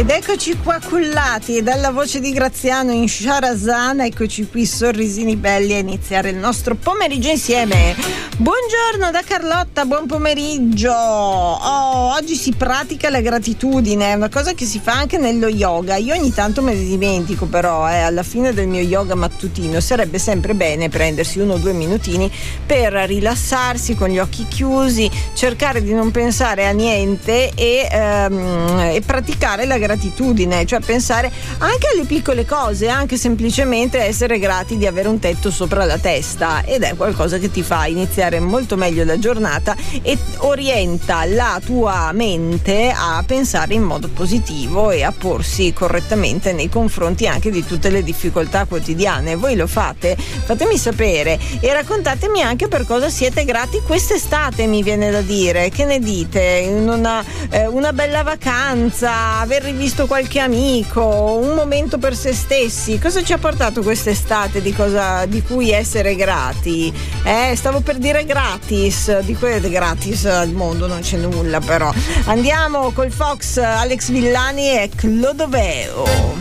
Ed eccoci qua cullati e dalla voce di Graziano in Sharazana, eccoci qui sorrisini belli a iniziare il nostro pomeriggio insieme. Buongiorno da Carlotta, buon pomeriggio. Oggi si pratica la gratitudine, è una cosa che si fa anche nello yoga. Io ogni tanto me ne dimentico, però alla fine del mio yoga mattutino sarebbe sempre bene prendersi 1 o 2 minutini per rilassarsi con gli occhi chiusi, cercare di non pensare a niente e praticare la gratitudine, cioè pensare anche alle piccole cose, anche semplicemente essere grati di avere un tetto sopra la testa, ed è qualcosa che ti fa iniziare molto meglio la giornata e orienta la tua mente a pensare in modo positivo e a porsi correttamente nei confronti anche di tutte le difficoltà quotidiane. Voi lo fate? Fatemi sapere e raccontatemi anche per cosa siete grati quest'estate, mi viene da dire. Che ne dite? Una bella vacanza, aver rivisto qualche amico, un momento per se stessi. Cosa ci ha portato quest'estate di cui essere grati? Stavo per dire gratis, di quelle gratis al mondo non c'è nulla, però. Andiamo col Fox, Alex Villani e Clodoveo.